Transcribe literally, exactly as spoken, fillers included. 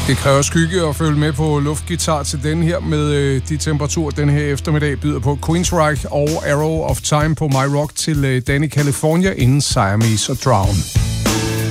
Det kræver skygge at følge med på luftgitar til den her med øh, de temperaturer, den her eftermiddag byder på. Queensryche og Arrow of Time på My Rock til øh, Danny California inden Siamese og Drown.